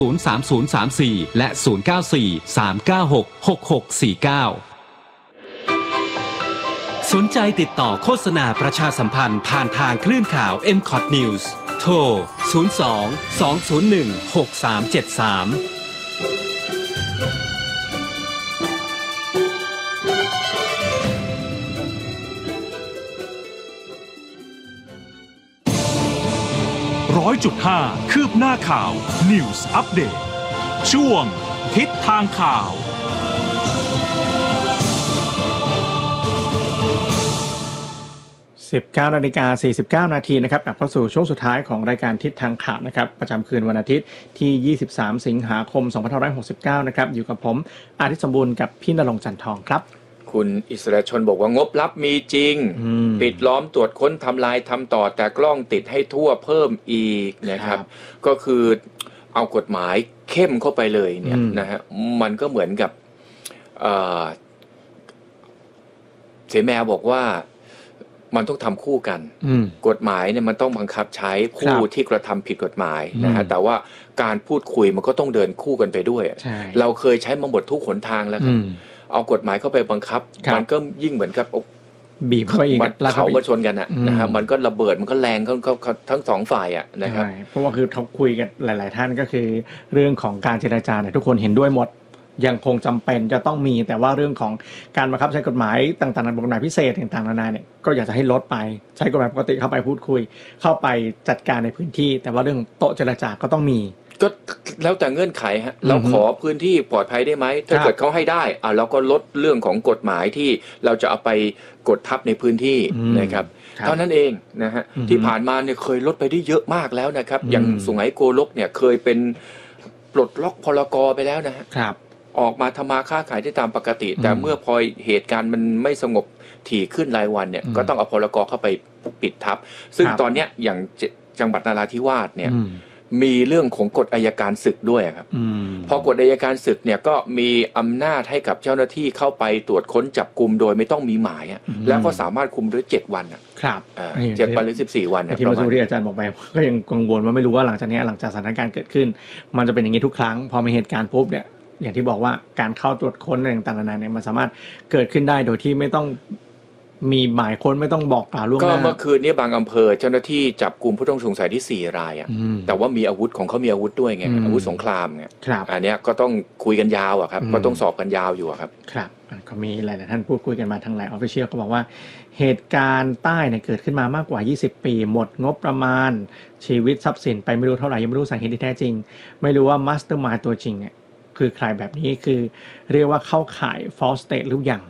03034 และ 094-396-6649 สนใจติดต่อโฆษณาประชาสัมพันธ์ผ่านทางคลื่นข่าว MCOT News โทร 02-201-6373 100.5 คืบหน้าข่าว News Update ช่วงทิศทางข่าว 19:49 น.นะครับกลับเข้าสู่ช่วงสุดท้ายของรายการทิศทางข่าวนะครับประจำคืนวันอาทิตย์ที่23สิงหาคม2569นะครับอยู่กับผมอาทิตย์สมบูรณ์กับพี่ณรงค์จันทองครับคุณอิสระชนบอกว่างบลับมีจริงปิดล้อมตรวจค้นทำลายทำต่อแต่กล้องติดให้ทั่วเพิ่มอีกนะครับก็คือเอากฎหมายเข้มเข้าไปเลยเนี่ยนะฮะมันก็เหมือนกับเสแมวบอกว่ามันต้องทำคู่กันกฎหมายเนี่ยมันต้องบังคับใช้ผู้ที่กระทำผิดกฎหมายนะฮะแต่ว่าการพูดคุยมันก็ต้องเดินคู่กันไปด้วยเราเคยใช้มาหมดทุกหนทางแล้วครับเอากฎหมายเข้าไปบังคับมันก็ยิ่งเหมือนกับบีบเข้าไปอีกเขามาชนกันนะฮะมันก็ระเบิดมันก็แรงทั้งสองฝ่ายนะครับเพราะว่าคือเขาคุยกันหลายๆท่านก็คือเรื่องของการเจรจาเนี่ยทุกคนเห็นด้วยหมดยังคงจำเป็นจะต้องมีแต่ว่าเรื่องของการบังคับใช้กฎหมายต่างๆกฎหมายพิเศษต่างๆนานาเนี่ยก็อยากจะให้ลดไปใช้กฎหมายปกติเข้าไปพูดคุยเข้าไปจัดการในพื้นที่แต่ว่าเรื่องโต๊ะเจรจาก็ต้องมีก็แล้วแต่เงื่อนไขฮะเราขอพื้นที่ปลอดภัยได้ไหมถ้าเกิดเขาให้ได้เราก็ลดเรื่องของกฎหมายที่เราจะเอาไปกดทับในพื้นที่นะครับเท่านั้นเองนะฮะที่ผ่านมาเนี่ยเคยลดไปได้เยอะมากแล้วนะครับอย่างสุไหงโกลกเนี่ยเคยเป็นปลดล็อกพรก.ไปแล้วนะฮะออกมาทำมาค้าขายได้ตามปกติแต่เมื่อพอเหตุการณ์มันไม่สงบถี่ขึ้นรายวันเนี่ยก็ต้องเอาพรก.เข้าไปปิดทับซึ่งตอนเนี้ยอย่างจังหวัดนราธิวาสเนี่ยมีเรื่องของกฎอัยการศึกด้วยครับพอกฎอัยการศึกเนี่ยก็มีอำนาจให้กับเจ้าหน้าที่เข้าไปตรวจค้นจับกุมโดยไม่ต้องมีหมายแล้วก็สามารถคุมด้วย7 วันครับ 7 วันหรือ14 วันที่เมื่อสักครู่ที่อาจารย์บอกไปก็ยังกังวลว่าไม่รู้ว่าหลังจากนี้หลังจากสถานการณ์เกิดขึ้นมันจะเป็นอย่างนี้ทุกครั้งพอมีเหตุการณ์ปุ๊บเนี่ยอย่างที่บอกว่าการเข้าตรวจค้นอะไรต่างๆนานาเนี่ยมันสามารถเกิดขึ้นได้โดยที่ไม่ต้องมีหมายค้นไม่ต้องบอกกล่าวล่วงหน้าก็เมื่อคืนนี้บางอำเภอเจ้าหน้าที่จับกลุ่มผู้ต้องสงสัยที่4 รายแต่ว่ามีอาวุธของเขามีอาวุธด้วยไงอาวุธสงครามไงอันนี้ก็ต้องคุยกันยาวครับก็ต้องสอบกันยาวอยู่ครับครับก็มีหลายๆท่านพูดคุยกันมาทางไลน์ออฟฟิเชียลก็บอกว่าเหตุการณ์ใต้เนี่ยเกิดขึ้นมามากกว่า20 ปีหมดงบประมาณชีวิตทรัพย์สินไปไม่รู้เท่าไหร่ยังไม่รู้สาเหตุที่แท้จริงไม่รู้ว่ามาสเตอร์มายด์ตัวจริงเนี่ยคือใครแบบนี้คือเรียกว่าเข้าข่าย false state หรือยัง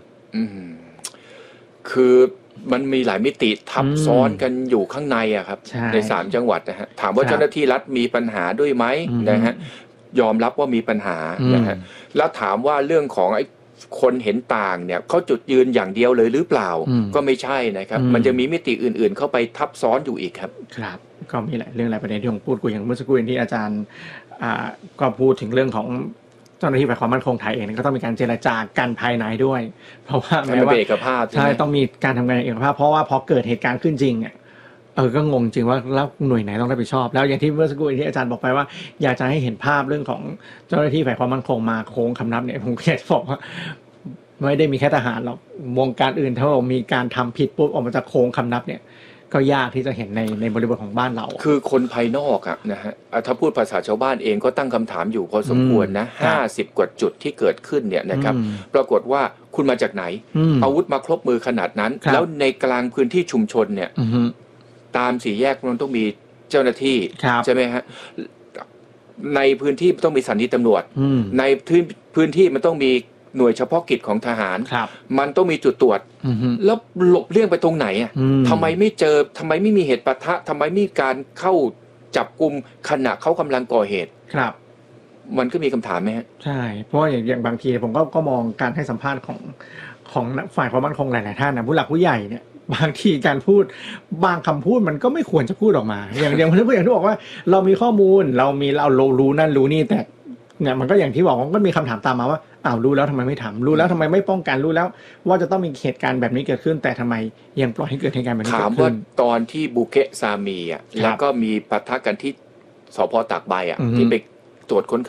คือมันมีหลายมิติทับซ้อนกันอยู่ข้างในครับใน3 จังหวัดนะฮะถามว่าเจ้าหน้าที่รัฐมีปัญหาด้วยไหมนะฮะยอมรับว่ามีปัญหานะฮะแล้วถามว่าเรื่องของไอ้คนเห็นต่างเนี่ยเขาจุดยืนอย่างเดียวเลยหรือเปล่าก็ไม่ใช่นะครับมันจะมีมิติอื่นๆเข้าไปทับซ้อนอยู่อีกครับครับก็มีหลายเรื่องหลายประเด็นที่ผมพูดคุยอย่างเมื่อสักครู่ที่อาจารย์ก็พูดถึงเรื่องของเจ้าหน้าที่ฝ่ายความมั่นคงไทยเองก็ต้องมีการเจรจากันภายในด้วยเพราะว่าไม่ว่าเอกภาพใช่ต้องมีการทำงานเอกภาพเพราะว่าพอเกิดเหตุการณ์ขึ้นจริงเนี่ยก็งงจริงว่าแล้วหน่วยไหนต้องรับผิดชอบแล้วอย่างที่เมื่อสักครู่ที่อาจารย์บอกไปว่าอยากจะให้เห็นภาพเรื่องของเจ้าหน้าที่ฝ่ายความมั่นคงมาโค้งคำนับเนี่ยผมก็อยากจะบอกว่าไม่ได้มีแค่ทหารหรอกวงการอื่นถ้าเรามีการทำผิดปุ๊บออกมาจากโค้งคำนับเนี่ยก็ยากที่จะเห็นในบริบทของบ้านเราคือคนภายนอกนะฮะถ้าพูดภาษาชาวบ้านเองก็ตั้งคำถามอยู่พอสมควรนะ50 กว่าจุดที่เกิดขึ้นเนี่ยนะครับปรากฏว่าคุณมาจากไหนอาวุธมาครบมือขนาดนั้นแล้วในกลางพื้นที่ชุมชนเนี่ยตาม4 แยกมันต้องมีเจ้าหน้าที่ใช่ไหมฮะในพื้นที่ต้องมีสถานีตำรวจในพื้นที่มันต้องมีหน่วยเฉพาะกิจของทหารมันต้องมีจุดตรวจแล้วหลบเลี่ยงไปตรงไหนทำไมไม่เจอทำไมไม่มีเหตุปะทะทำไมไม่มีการเข้าจับกุมขณะเขากำลังก่อเหตุครับมันก็มีคำถามไหมฮะใช่เพราะอย่างบางทีผมก็มองการให้สัมภาษณ์ของฝ่ายความมั่นคงหลายๆท่านนะผู้หลักผู้ใหญ่เนี่ยบางทีการพูดบางคำพูดมันก็ไม่ควรจะพูดออกมาอย่างที่บอกว่าเรามีข้อมูลเรารู้นั่นรู้นี่แต่เนี่ยมันก็อย่างที่บอกมันก็มีคำถามตามมาว่ารู้แล้วทำไมไม่ทำรู้แล้วทำไมไม่ป้องกันรู้แล้วว่าจะต้องมีเหตุการณ์แบบนี้เกิดขึ้นแต่ทำไมยังปล่อยให้เกิดเหตุการณ์แบบนี้เกิดขึ้นถามว่าตอนที่บูเกะซามีแล้วก็มีปะทะกันที่สภ.ตากใบที่ไปตรวจค้น